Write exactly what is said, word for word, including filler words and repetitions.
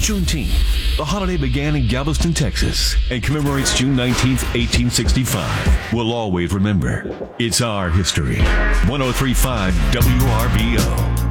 Juneteenth. The holiday began in Galveston, Texas, and commemorates June nineteenth, eighteen sixty-five. We'll always remember. It's our history. one oh three point five W R B O.